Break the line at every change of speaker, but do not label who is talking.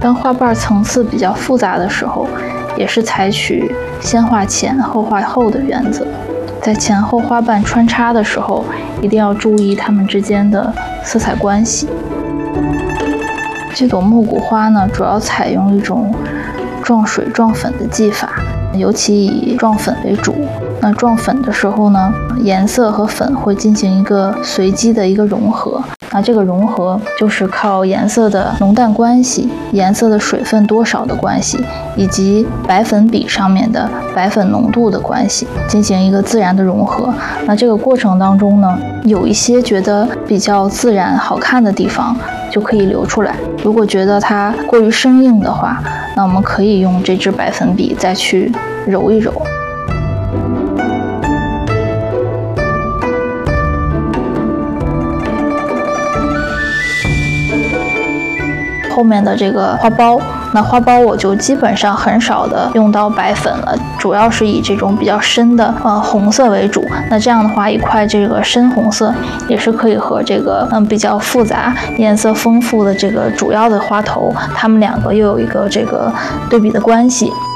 当花瓣层次比较复杂的时候，也是采取先画前后画后的原则。在前后花瓣穿插的时候，一定要注意它们之间的色彩关系。这朵木谷花呢，主要采用一种撞水撞粉的技法，尤其以撞粉为主。那撞粉的时候呢，颜色和粉会进行一个随机的一个融合。那这个融合就是靠颜色的浓淡关系、颜色的水分多少的关系，以及白粉比上面的白粉浓度的关系，进行一个自然的融合。那这个过程当中呢，有一些觉得比较自然好看的地方就可以留出来。如果觉得它过于生硬的话，那我们可以用这支白粉笔再去揉一揉。后面的这个花苞，那花苞我就基本上很少的用到白粉了，主要是以这种比较深的红色为主。那这样的话，一块这个深红色也是可以和这个比较复杂、颜色丰富的这个主要的花头，它们两个又有一个这个对比的关系。